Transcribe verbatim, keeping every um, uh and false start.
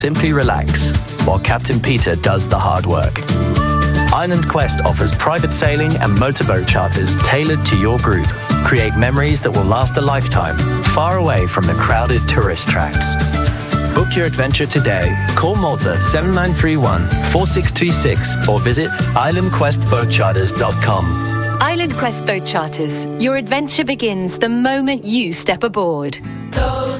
Simply relax, while Captain Peter does the hard work. Island Quest offers private sailing and motorboat charters tailored to your group. Create memories that will last a lifetime, far away from the crowded tourist tracks. Book your adventure today. Call Malta seven nine three one, four six two six or visit island quest boat charters dot com. Island Quest Boat Charters. Your adventure begins the moment you step aboard.